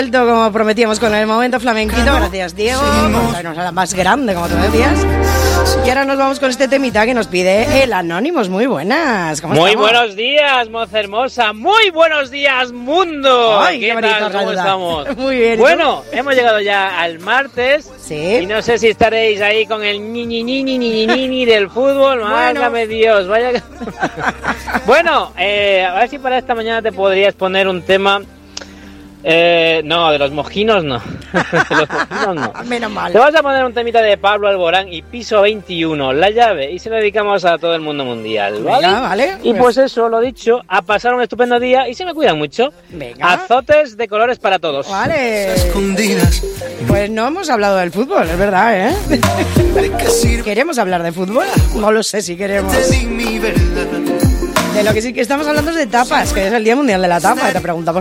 vuelto, como prometíamos, con el momento flamenquito. Gracias, Diego, por traernos a la más grande, como tú decías. Y ahora nos vamos con este temita que nos pide el Anonymous. Muy buenas. ¿Cómo muy estamos? Buenos días, moza hermosa. Muy buenos días, mundo. Ay, ¿Qué tal? ¿Cómo estamos? Muy bien. Bueno, hemos llegado ya al martes. Sí. Y no sé si estaréis ahí con el ni del fútbol. Válgame Dios, vaya. Bueno, a ver si para esta mañana te podrías poner un tema. No, de los mojinos no. De los mojinos no. Menos mal. Te vas a poner un temita de Pablo Alborán y Piso 21, La Llave, y se lo dedicamos a todo el mundo mundial, ¿vale? Venga, vale. Y pues eso, lo dicho, a pasar un estupendo día y se me cuidan mucho. Venga. Azotes de colores para todos. Vale. Pues no hemos hablado del fútbol, es verdad, ¿eh? ¿Queremos hablar de fútbol? No lo sé si queremos. De lo que sí que estamos hablando es de tapas, que es el Día Mundial de la Tapa. Y te preguntamos